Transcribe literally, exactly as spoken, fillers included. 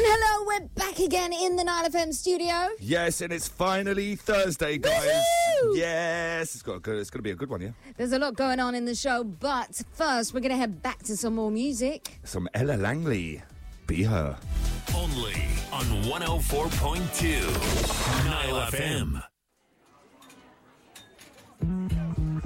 hello, we're back again in the Nile F M studio. Yes, and it's finally Thursday, guys. Woo-hoo! Yes, it's got good, it's going to be a good one, yeah. There's a lot going on in the show, but first we're going to head back to some more music. Some Ella Langley. Be Her. Only on one oh four point two Nile F M.